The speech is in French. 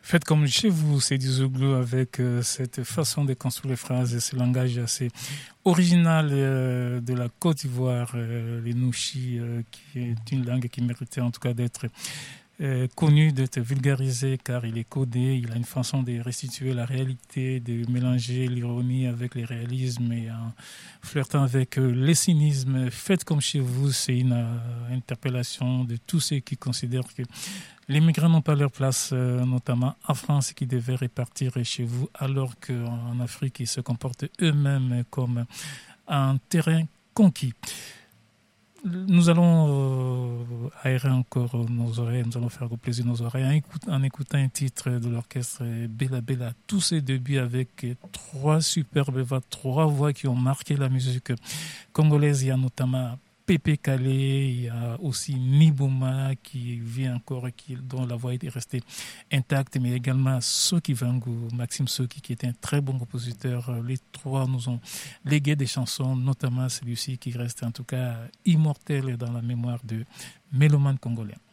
Faites comme chez vous, c'est du Zouglou avec cette façon de construire les phrases et ce langage assez original de la Côte d'Ivoire, les Nouchi, qui est une langue qui méritait en tout cas d'être connu, d'être vulgarisé car il est codé, il a une façon de restituer la réalité, de mélanger l'ironie avec le réalisme et en flirtant avec les cynismes. Faites comme chez vous, c'est une interpellation de tous ceux qui considèrent que les migrants n'ont pas leur place, notamment en France, qui devaient repartir chez vous, alors qu'en Afrique, ils se comportent eux-mêmes comme un terrain conquis. Nous allons aérer encore nos oreilles, nous allons faire plaisir nos oreilles en écoutant un titre de l'orchestre Bella Bella, tous ces débuts avec trois superbes voix, trois voix qui ont marqué la musique congolaise. Il y a notamment Pépé Calé, il y a aussi Nibouma qui vit encore, dont la voix est restée intacte, mais également Soki Vangu, Maxime Soki, qui est un très bon compositeur. Les trois nous ont légué des chansons, notamment celui-ci qui reste en tout cas immortel dans la mémoire de mélomanes congolais.